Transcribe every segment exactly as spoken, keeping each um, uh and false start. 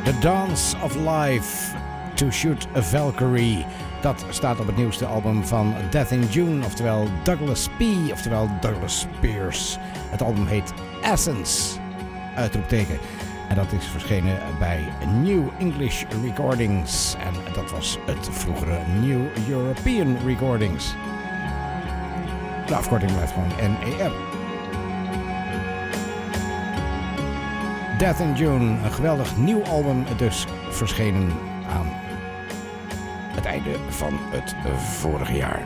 The Dance of Life, To Shoot a Valkyrie. Dat staat op het nieuwste album van Death in June, oftewel Douglas P, oftewel Douglas Spears. Het album heet Essence, uitroepteken. En dat is verschenen bij New English Recordings. En dat was het vroegere New European Recordings. De afkorting blijft gewoon N E R. Death in June, een geweldig nieuw album, dus verschenen aan het einde van het vorige jaar.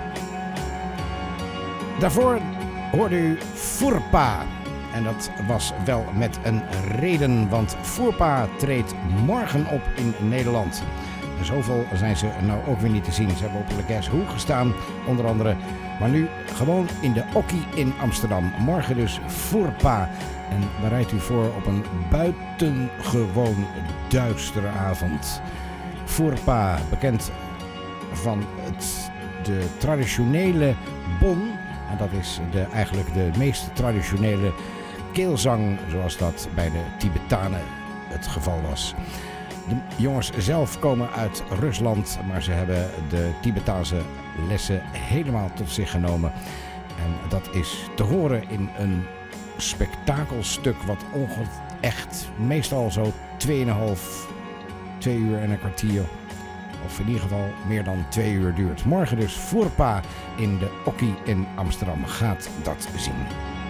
Daarvoor hoorde u Furpa. En dat was wel met een reden, want Furpa treedt morgen op in Nederland. En zoveel zijn ze nou ook weer niet te zien. Ze hebben op Le Guess Who gestaan, onder andere. Maar nu gewoon in de Okkie in Amsterdam. Morgen dus Furpa. En bereidt u voor op een buitengewoon duistere avond. Furpa, bekend van het, de traditionele bon. En dat is de, eigenlijk de meest traditionele keelzang, zoals dat bij de Tibetanen het geval was. De jongens zelf komen uit Rusland, maar ze hebben de Tibetaanse lessen helemaal tot zich genomen. En dat is te horen in een spektakelstuk wat onge- echt meestal zo tweeënhalf, twee uur en een kwartier, of in ieder geval meer dan twee uur duurt. Morgen dus Furpa in de Okkie in Amsterdam. Gaat dat zien.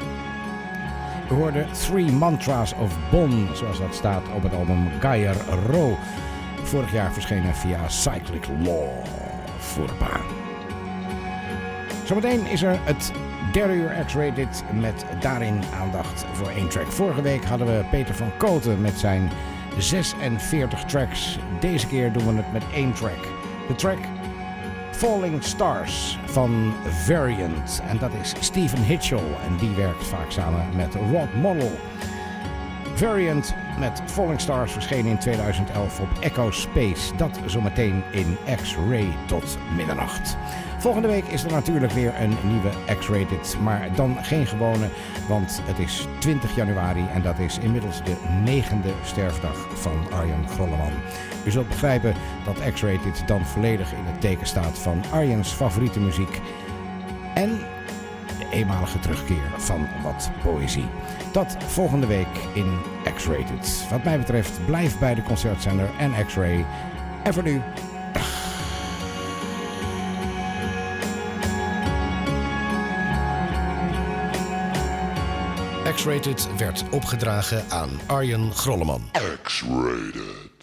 We hoorden Three Mantras of Bon, zoals dat staat op het album Gaia Ro. Vorig jaar verschenen via Cyclic Law. Furpa. Zometeen is er het derde uur X-Rated met daarin aandacht voor één track. Vorige week hadden we Peter van Kooten met zijn zesenveertig tracks. Deze keer doen we het met één track. De track Falling Stars van Variant. En dat is Stephen Hitchell. En die werkt vaak samen met Rod Model. Variant met Falling Stars verscheen in tweeduizend elf op Echo Space. Dat zometeen in X-Ray tot middernacht. Volgende week is er natuurlijk weer een nieuwe X-Rated, maar dan geen gewone, want het is twintig januari en dat is inmiddels de negende sterfdag van Arjen Grolleman. U zult begrijpen dat X-Rated dan volledig in het teken staat van Arjen's favoriete muziek en de eenmalige terugkeer van wat poëzie. Dat volgende week in X-Rated. Wat mij betreft, blijf bij de concertzender en X-Ray. En voor nu, X-Rated werd opgedragen aan Arjen Grolleman. X-Rated.